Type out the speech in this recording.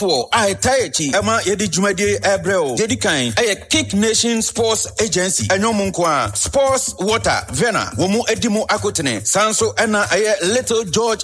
for I Taichi, Emma Yedi Jumadi Ebreo, Jedikan, a Kick Nation Sports Agency, Anomunkwa, Sports Water, Vena, Womu Edimo Akotene, Sanso Ena, a Little George